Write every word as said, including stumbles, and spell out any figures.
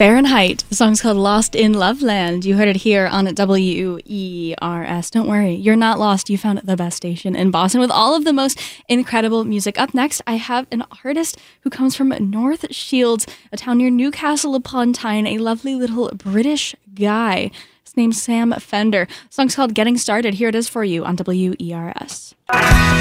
Fahrenheit. The song's called Lost in Loveland. You heard it here on W E R S. Don't worry, you're not lost. You found the best station in Boston with all of the most incredible music. Up next, I have an artist who comes from North Shields, a town near Newcastle upon Tyne, a lovely little British guy. His name's Sam Fender. The song's called Getting Started. Here it is for you on W E R S.